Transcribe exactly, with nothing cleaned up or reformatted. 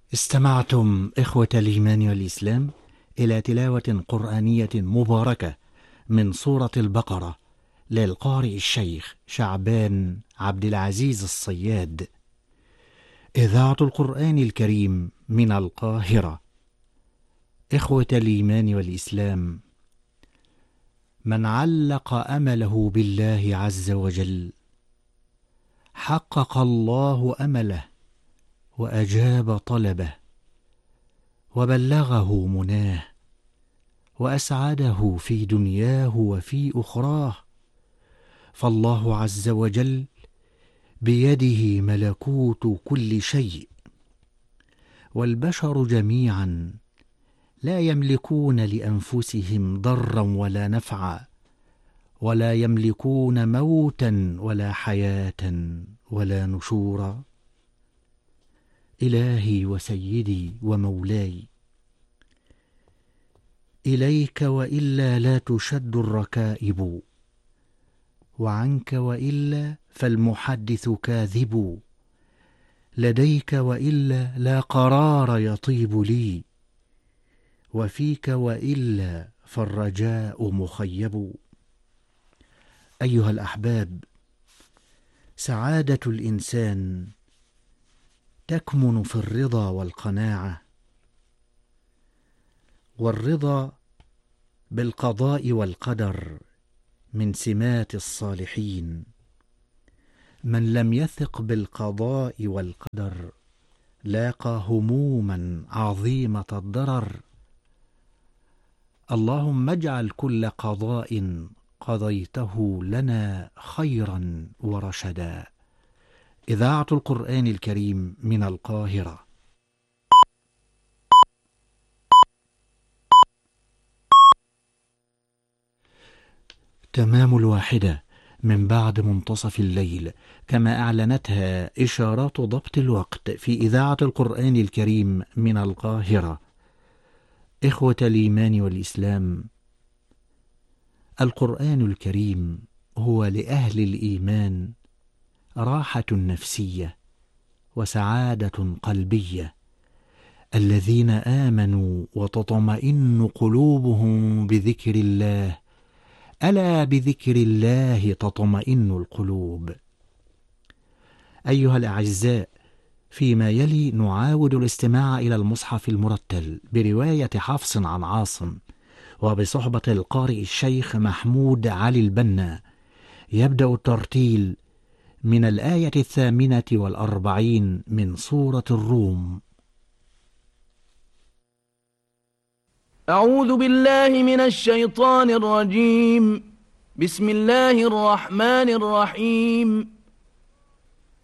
استمعتم إخوة الإيمان والإسلام إلى تلاوة قرآنية مباركة من سورة البقرة للقارئ الشيخ شعبان عبد العزيز الصياد. إذاعة القرآن الكريم من القاهرة. إخوة الإيمان والإسلام، من علق أمله بالله عز وجل حقق الله أمله وأجاب طلبه وبلغه مناه وأسعده في دنياه وفي أخراه، فالله عز وجل بيده ملكوت كل شيء، والبشر جميعا لا يملكون لأنفسهم ضرا ولا نفعا، ولا يملكون موتا ولا حياة ولا نشورا. إلهي وسيدي ومولاي، إليك وإلا لا تشد الركائب، وعنك وإلا فالمحدث كاذب، لديك وإلا لا قرار يطيب لي، وفيك وإلا فالرجاء مخيب. أيها الأحباب، سعادة الإنسان تكمن في الرضا والقناعة، والرضا بالقضاء والقدر من سمات الصالحين. من لم يثق بالقضاء والقدر لاقى هموما عظيمة الضرر. اللهم اجعل كل قضاء قضيته لنا خيرا ورشدا. إذاعة القرآن الكريم من القاهرة. تمام الواحدة من بعد منتصف الليل، كما أعلنتها إشارات ضبط الوقت في إذاعة القرآن الكريم من القاهرة. إخوة الإيمان والإسلام، القرآن الكريم هو لأهل الإيمان راحة نفسية وسعادة قلبية، الذين آمنوا وتطمئن قلوبهم بذكر الله، ألا بذكر الله تطمئن القلوب. أيها الأعزاء، فيما يلي نعاود الاستماع إلى المصحف المرتل برواية حفص عن عاصم، وبصحبة القارئ الشيخ محمود علي البنا. يبدأ الترتيل من الآية الثامنة والأربعين من سورة الروم. أعوذ بالله من الشيطان الرجيم. بسم الله الرحمن الرحيم.